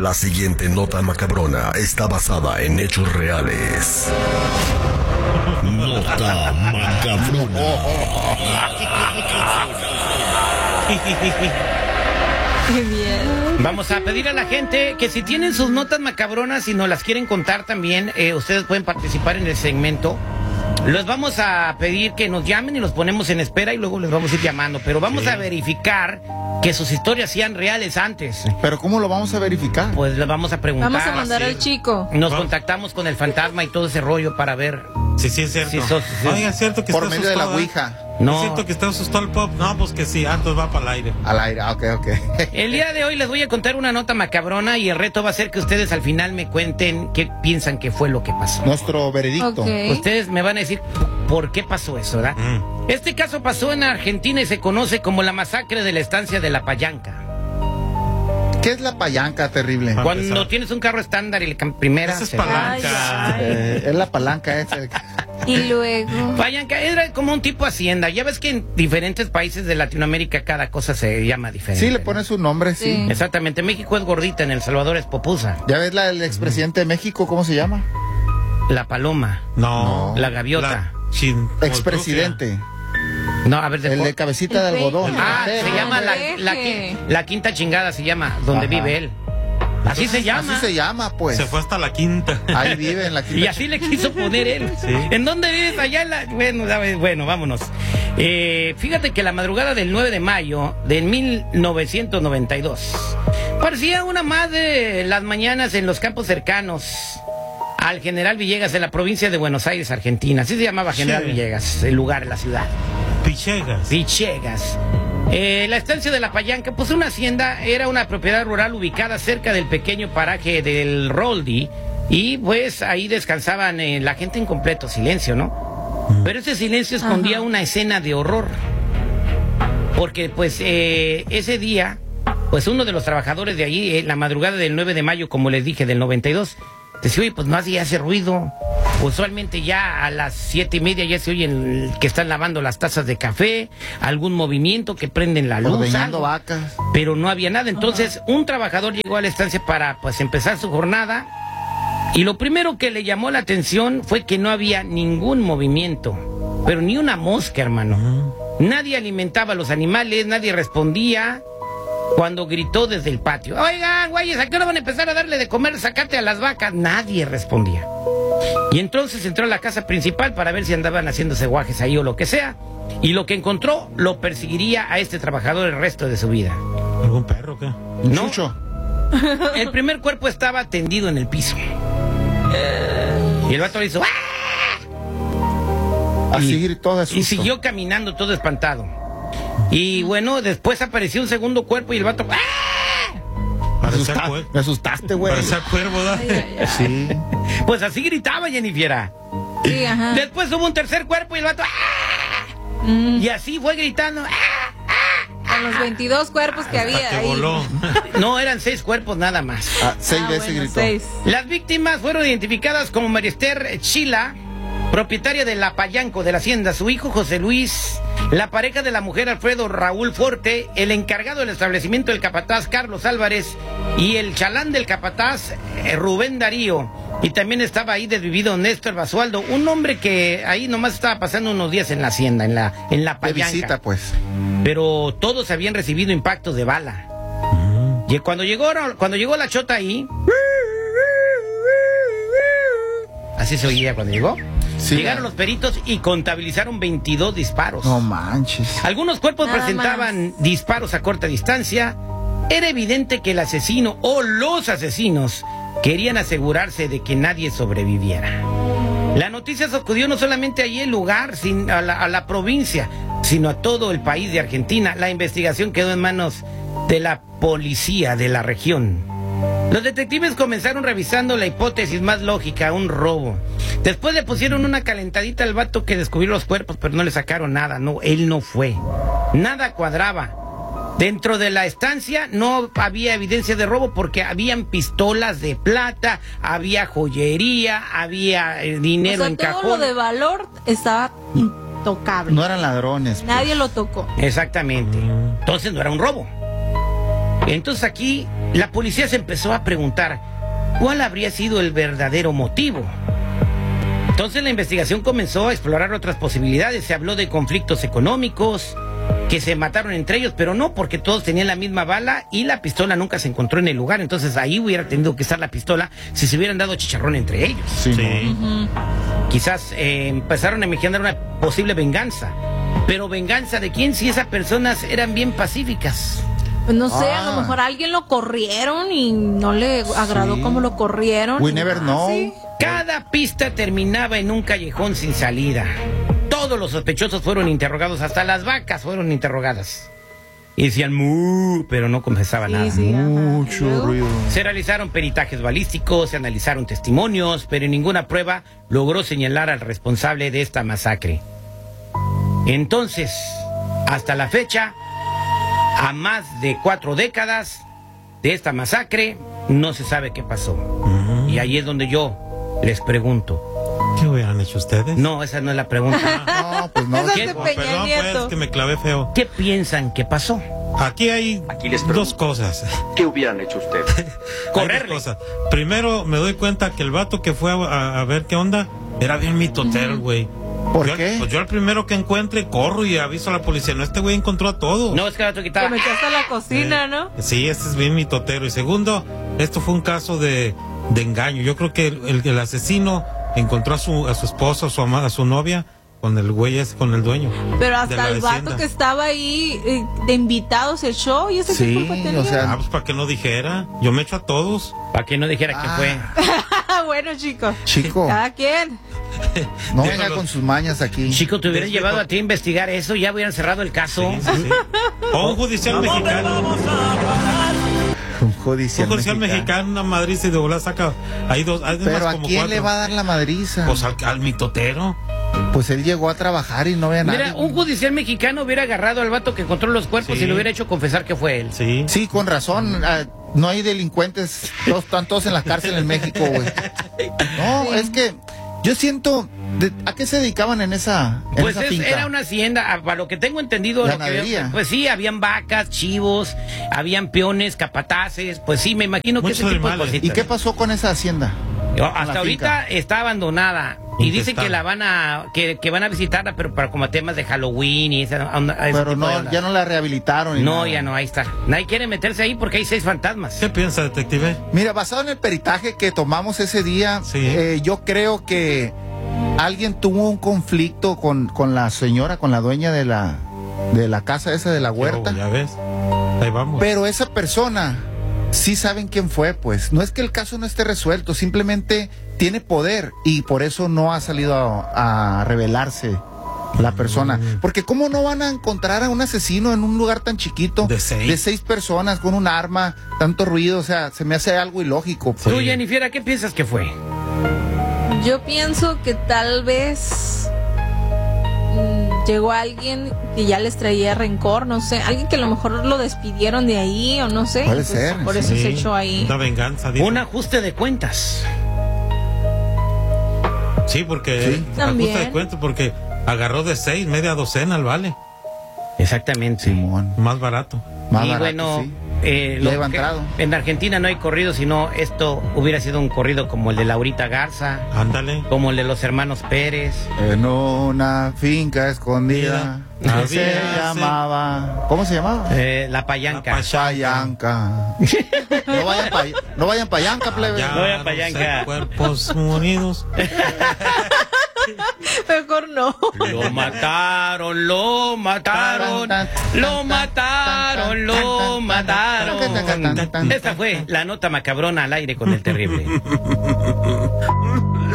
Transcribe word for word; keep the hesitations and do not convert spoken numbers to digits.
La siguiente nota macabrona está basada en hechos reales. Nota macabrona. Qué bien. Vamos a pedir a la gente que si tienen sus notas macabronas y nos las quieren contar también, eh, ustedes pueden participar en el segmento. Les vamos a pedir que nos llamen y los ponemos en espera y luego les vamos a ir llamando. Pero vamos sí. a verificar que sus historias sean reales antes. ¿Pero cómo lo vamos a verificar? Pues les vamos a preguntar. Vamos a mandar sí. al chico. Nos vamos. contactamos con el fantasma y todo ese rollo para ver. Sí, sí, es cierto. Si sos, si Oiga, es cierto que Por está medio de la asustado, Ouija. ¿eh? No. Es cierto que está asustado el pop. No, pues que sí, antes va para el aire. Al aire, ok, ok. El día de hoy les voy a contar una nota macabrona y el reto va a ser que ustedes al final me cuenten qué piensan que fue lo que pasó. Nuestro veredicto. Okay. Ustedes me van a decir por qué pasó eso, ¿verdad? Mm. Este caso pasó en Argentina y se conoce como la masacre de la estancia de La Payanca. ¿Qué es la palanca terrible? Para Cuando empezar. tienes un carro estándar y la cam- primera... Esa es se- palanca. Ay, ay. Eh, es la palanca esa. Y luego. Payanca era como un tipo hacienda. Ya ves que en diferentes países de Latinoamérica cada cosa se llama diferente. Sí, le pones su nombre, sí. Sí. Exactamente. México es gordita, en El Salvador es popusa. ¿Ya ves la del expresidente de México? ¿Cómo se llama? La paloma. No. La gaviota. La chin- Expresidente. No, a ver, El de de... cabecita de El algodón. peje. Ah, El se peje. llama la, Peje. la, qui- la quinta chingada, se llama, donde Ajá. vive él. Así se llama. Así se llama, pues. Se fue hasta la quinta. Ahí vive en la quinta. Y así le quiso poner él. Sí. ¿En dónde vives? Allá en la... Bueno, sabes, bueno, vámonos. Eh, fíjate que la madrugada del nueve de mayo de mil novecientos noventa y dos parecía una más de las mañanas en los campos cercanos al General Villegas de la provincia de Buenos Aires, Argentina. Así se llamaba General Sí. Villegas, el lugar, la ciudad. Pichegas. Villegas. Eh, la estancia de La Payanca, pues una hacienda, era una propiedad rural ubicada cerca del pequeño paraje del Roldi y pues ahí descansaban eh, la gente en completo silencio, ¿no? Pero ese silencio escondía Ajá. una escena de horror, porque pues eh, ese día, pues uno de los trabajadores de allí, eh, la madrugada del nueve de mayo, como les dije, del noventa y dos, decía, oye, pues no hacía ese ruido. Usualmente ya a las siete y media ya se oye el- que están lavando las tazas de café, algún movimiento, que prenden la luz, Ordeñando algo. vacas. Pero no había nada. Entonces un trabajador llegó a la estancia para pues empezar su jornada y lo primero que le llamó la atención fue que no había ningún movimiento, pero ni una mosca, hermano. Nadie alimentaba a los animales, nadie respondía. Cuando gritó desde el patio, oigan, güeyes, ¿a qué hora van a empezar a darle de comer zacate a las vacas? Nadie respondía. Y entonces entró a la casa principal para ver si andaban haciéndose guajes ahí o lo que sea. Y lo que encontró lo perseguiría a este trabajador el resto de su vida. ¿Algún perro o qué? Un No. chucho. El primer cuerpo estaba tendido en el piso. Y el vato le hizo ¡ah! Así Y- gritó de susto. Y siguió caminando todo espantado. Y bueno, después apareció un segundo cuerpo y el vato ¡ah! Me, Parecía asusta- cuer- me asustaste, güey. Parecía cuervo, ¿verdad? Ay, ay, ay. Sí. Pues así gritaba Jennifer. Sí, ajá. Después hubo un tercer cuerpo y el vato ¡ah! Mm, Y así fue gritando ¡ah! Con los veintidós cuerpos que había Hasta que ahí. voló. No, eran seis cuerpos nada más. Ah, seis Ah, veces bueno, gritó. seis. Las víctimas fueron identificadas como María Esther Chila, propietaria de La Payanco de la hacienda, su hijo José Luis, la pareja de la mujer Alfredo Raúl Forte, el encargado del establecimiento del capataz Carlos Álvarez y el chalán del capataz eh, Rubén Darío. Y también estaba ahí desvivido Néstor Basualdo, un hombre que ahí nomás estaba pasando unos días en la hacienda, en la, en la De Payanca. visita, pues. Pero todos habían recibido impactos de bala. Y cuando llegó, cuando llegó la chota ahí, así se oía cuando llegó. Sí, Llegaron la- los peritos y contabilizaron veintidós disparos. No manches. Algunos cuerpos Nada presentaban disparos a corta distancia. Era evidente que el asesino o los asesinos querían asegurarse de que nadie sobreviviera. La noticia sacudió no solamente allí el lugar, sin, a, la, a la provincia, sino a todo el país de Argentina. La investigación quedó en manos de la policía de la región. Los detectives comenzaron revisando la hipótesis más lógica, un robo. Después le pusieron una calentadita al vato que descubrió los cuerpos, pero no le sacaron nada. No, él no fue. Nada cuadraba. Dentro de la estancia no había evidencia de robo porque habían pistolas de plata, había joyería, había eh, O dinero sea, en todo cajón. lo de valor estaba intocable. No eran ladrones. pues. Nadie lo tocó. Exactamente. Entonces no era un robo. Entonces aquí la policía se empezó a preguntar cuál habría sido el verdadero motivo. Entonces la investigación comenzó a explorar otras posibilidades. Se habló de conflictos económicos, que se mataron entre ellos, pero no, porque todos tenían la misma bala y la pistola nunca se encontró en el lugar. Entonces ahí hubiera tenido que estar la pistola si se hubieran dado chicharrón entre ellos. Sí, Sí. no. Quizás eh, empezaron a imaginar una posible venganza. Pero venganza de quién si esas personas eran bien pacíficas. Pues no sé, a Ah. lo mejor a alguien lo corrieron y no le agradó Sí. cómo lo corrieron. We y- never ah, know. sí. Cada pista terminaba en un callejón sin salida. Todos los sospechosos fueron interrogados, hasta las vacas fueron interrogadas. Y decían mu, pero no confesaban Sí, nada. sí, ajá. Mucho ¿Y luego? ruido. Se realizaron peritajes balísticos, se analizaron testimonios, pero ninguna prueba logró señalar al responsable de esta masacre. Entonces, hasta la fecha, a más de cuatro décadas de esta masacre, no se sabe qué pasó. Mm. Y ahí es donde yo les pregunto. ¿Qué hubieran hecho ustedes? No, esa no es la pregunta. No, pues no. Esa ¿Qué? es de Oh, Peña perdón, Nieto. pues, que me clavé feo. ¿Qué piensan que pasó? Aquí hay Aquí les pregunto. dos cosas. ¿Qué hubieran hecho ustedes? Hay dos Correrle. cosas. Primero, me doy cuenta que el vato que fue a, a- a ver qué onda era bien mitotero, güey. ¿Por Yo- qué? Pues yo al primero que encuentre corro y aviso a la policía. No, este güey encontró a todos. No, es que el otro Se quitaba. metió hasta la cocina, ¿no? Sí, este es bien mitotero. Y segundo, esto fue un caso de, de engaño. Yo creo que el, el- el asesino encontró a su, a su esposa, a su, ama- a su novia, con el güey ese, con el dueño. Pero de hasta la el vato hacienda. que estaba ahí eh, de invitados el show y ese Sí, qué culpa tenía. o sea- Ah, pues para que no dijera. Yo me echo a todos. Para que no dijera que Ah. fue. bueno, chicos. Chico, Cada quien. no venga Déjalo. con sus mañas aquí. Chico, te hubieran Desde llevado cu- a ti a investigar eso, ya hubieran cerrado el caso. Sí, sí, sí. O un judicial mexicano. Un judicial, Un judicial mexicano. mexicano, una madriza y de volada saca. Hay dos, hay Pero más ¿a como quién cuatro. le va a dar la madriza? Pues al, al mitotero. Pues él llegó a trabajar y no ve a nadie. Mira, un judicial mexicano hubiera agarrado al vato que encontró los cuerpos Sí. y le hubiera hecho confesar que fue él. Sí. Sí, con razón. ah, no hay delincuentes. Todos, están todos en la cárcel en México, güey. No, es que yo siento... de- ¿A qué se dedicaban en esa, en Pues esa es- finca? era una hacienda, a- para lo que tengo entendido, lo que Ganadería. había- pues sí, habían vacas, chivos, habían peones, capataces, pues sí, me imagino que Muchos ese tipo de animales. cositas. ¿Y qué pasó con esa hacienda? Yo, con hasta la ahorita finca? está abandonada y dicen Infestada. que la van a que, que van a visitarla, pero para como temas de Halloween y esa onda- ese Pero tipo de no, ondas. ya no la rehabilitaron. ni No, nada. ya no, ahí está. Nadie quiere meterse ahí porque hay seis fantasmas. ¿Qué piensa, detective? Mira, basado en el peritaje que tomamos ese día, Sí. eh, yo creo que alguien tuvo un conflicto con, con la señora, con la dueña de la, de la casa esa de la huerta. Ya ves. Ahí vamos. Pero esa persona sí saben quién fue, pues. No es que el caso no esté resuelto, simplemente tiene poder y por eso no ha salido a, a revelarse la persona. Mm. Porque ¿cómo no van a encontrar a un asesino en un lugar tan chiquito? De seis. De seis personas con un arma, tanto ruido, o sea, se me hace algo ilógico. pues. Tú, Jennifer, ¿a qué piensas que fue? Yo pienso que tal vez mm, llegó alguien que ya les traía rencor, no sé, alguien que a lo mejor lo despidieron de ahí o no sé. Puede y pues ser, Por eso Sí, se echó ahí. Una venganza. dijo. Un ajuste de cuentas. Sí, porque Sí. También. ajusta de cuenta, porque agarró de seis, media docena al vale. Exactamente. Simón. Más barato. Más y barato, bueno, sí. eh, Ya lo iba que- entrado. en Argentina no hay corrido, sino esto hubiera sido un corrido como el de Laurita Garza, Ándale. como el de los hermanos Pérez. En una finca escondida Mira, que se había- llamaba. ¿Cómo se llamaba? Eh, la payanca. La pach- Payanca. No vayan para no vayan pa' Yanca, plebe. Allá No voy a no Payanca. sé, cuerpos unidos. Mejor no. Lo mataron, lo mataron, lo mataron, lo mataron. Esta fue la nota macabrona al aire con el terrible.